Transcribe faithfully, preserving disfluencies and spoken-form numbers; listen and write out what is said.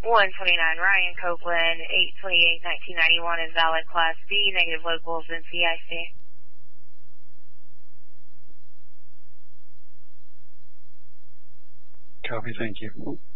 one twenty-nine Ryan Copeland, eight twenty-eight nineteen ninety-one is valid Class B, negative locals in C I C. Copy, thank you.